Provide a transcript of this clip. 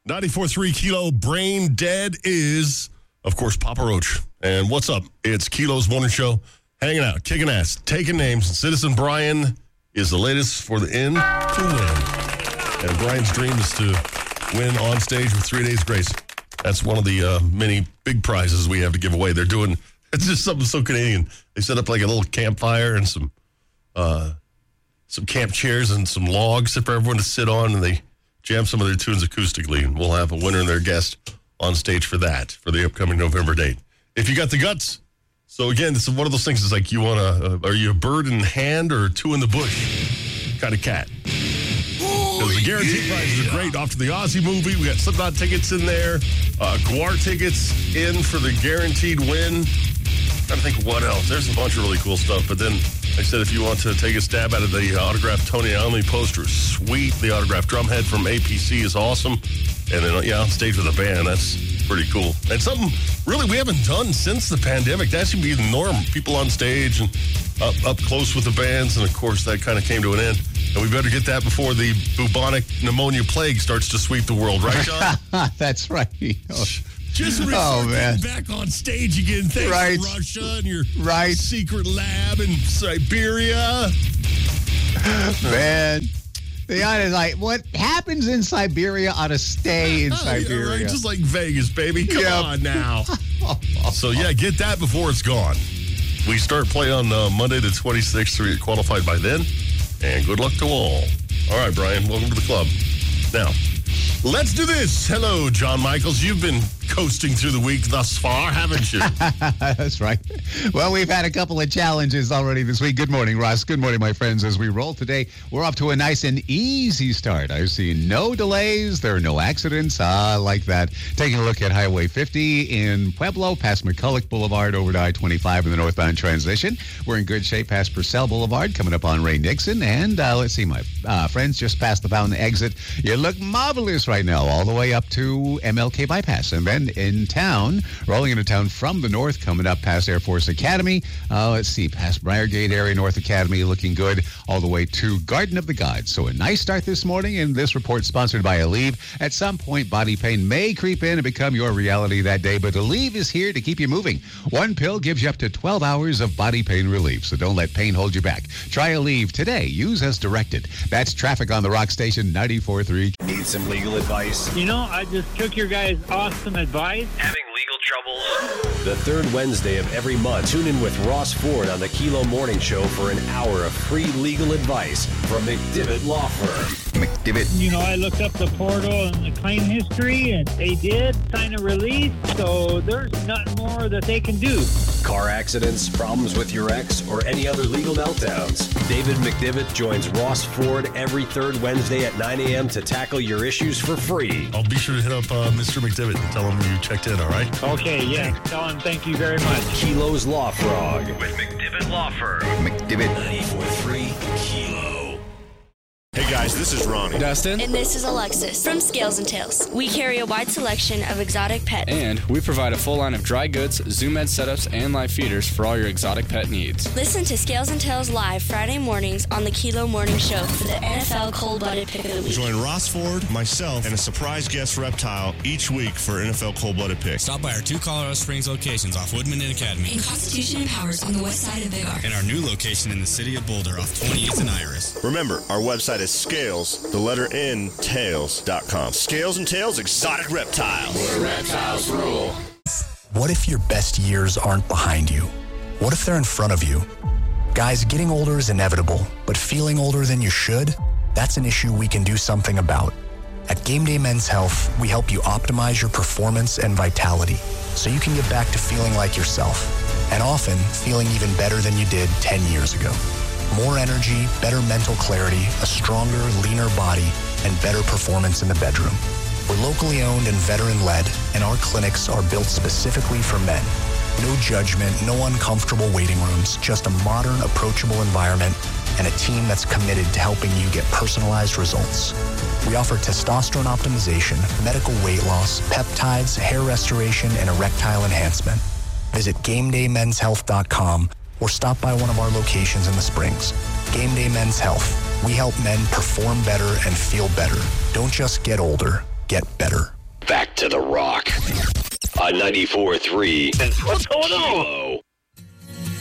94.3 Kilo Brain Dead is, of course, Papa Roach. And what's up? It's Kilo's morning show. Hanging out, kicking ass, taking names. Citizen Brian is the latest for the end to win. And Brian's dream is to win on stage with 3 days grace. That's one of the many big prizes we have to give away. They're doing, it's just something so Canadian. They set up like a little campfire and some camp chairs and some logs for everyone to sit on, and they jam some of their tunes acoustically. And we'll have a winner and their guest on stage for that, for the upcoming November date. If you got the guts. So again, this is one of those things. It's like are you a bird in hand or two in the bush kind of cat? Because the guaranteed prizes are great. Off to the Aussie movie. We got Slipknot tickets in there. Guar tickets in for the guaranteed win. Trying to think of what else. There's a bunch of really cool stuff. But then, like I said, if you want to take a stab out of the autographed Tony Iommi poster, sweet. The autographed drumhead from APC is awesome. And then, on stage with a band, that's pretty cool. And something really we haven't done since the pandemic. That should be the norm. People on stage and up close with the bands. And, of course, that kind of came to an end. And we better get that before the bubonic pneumonia plague starts to sweep the world. Right, John? That's right. Just getting back on stage again. Thanks to Russia and your secret lab in Siberia. Man. The honest, like, what happens in Siberia ought to stay in Siberia. Right? Just like Vegas, baby. Come on now. So, get that before it's gone. We start play on Monday the 26th, so we get qualified by then. And good luck to all. All right, Brian, welcome to the club. Now, let's do this. Hello, John Michaels. You've been coasting through the week thus far, haven't you? That's right. Well, we've had a couple of challenges already this week. Good morning, Ross. Good morning, my friends. As we roll today, we're off to a nice and easy start. I see no delays. There are no accidents. I like that. Taking a look at Highway 50 in Pueblo, past McCulloch Boulevard over to I-25 in the northbound transition. We're in good shape past Purcell Boulevard, coming up on Ray Nixon. And let's see, my friends, just past the fountain exit. You look marvelous right now, all the way up to MLK Bypass. And then in town, rolling into town from the north, coming up past Air Force Academy. Let's see, past Briargate area, North Academy, looking good, all the way to Garden of the Gods. So a nice start this morning, and this report sponsored by Aleve. At some point, body pain may creep in and become your reality that day, but Aleve is here to keep you moving. One pill gives you up to 12 hours of body pain relief, so don't let pain hold you back. Try Aleve today. Use as directed. That's Traffic on the Rock Station 94.3. Need some legal advice? I just took your guys' awesome advice. Having legal troubles? The third Wednesday of every month, tune in with Ross Ford on the Kilo Morning Show for an hour of free legal advice from McDivitt Law Firm. McDivitt. I looked up the portal and the claim history, and they did sign a release, so there's nothing more that they can do. Car accidents, problems with your ex, or any other legal meltdowns. David McDivitt joins Ross Ford every third Wednesday at 9 a.m. to tackle your issues for free. I'll be sure to hit up Mr. McDivitt and tell him you checked in, all right? Okay, yeah. Tell him thank you very much. Kilo's Law Frog with McDivitt Law Firm. McDivitt. 94.3 Kilo. Hey guys, this is Ronnie. Dustin. And this is Alexis from Scales and Tails. We carry a wide selection of exotic pets. And we provide a full line of dry goods, Zoom Ed setups, and live feeders for all your exotic pet needs. Listen to Scales and Tails live Friday mornings on the Kilo Morning Show for the NFL Cold-Blooded Pick of the Week. Join Ross Ford, myself, and a surprise guest reptile each week for NFL Cold-Blooded Pick. Stop by our two Colorado Springs locations off Woodman and Academy. And Constitution and Powers on the west side of Big R. And our new location in the city of Boulder off 28th and Iris. Remember, our website is Scales, the letter N, Tails.com. Scales and Tails Exotic Reptiles. Where reptiles rule. What if your best years aren't behind you? What if they're in front of you? Guys, getting older is inevitable, but feeling older than you should? That's an issue we can do something about. At Game Day Men's Health, we help you optimize your performance and vitality so you can get back to feeling like yourself, and often feeling even better than you did 10 years ago. More energy, better mental clarity, a stronger, leaner body, and better performance in the bedroom. We're locally owned and veteran-led, and our clinics are built specifically for men. No judgment, no uncomfortable waiting rooms, just a modern, approachable environment and a team that's committed to helping you get personalized results. We offer testosterone optimization, medical weight loss, peptides, hair restoration, and erectile enhancement. Visit GameDayMen'sHealth.com or stop by one of our locations in the Springs. Game Day Men's Health. We help men perform better and feel better. Don't just get older. get better. Back to the Rock on 94.3. What's going on?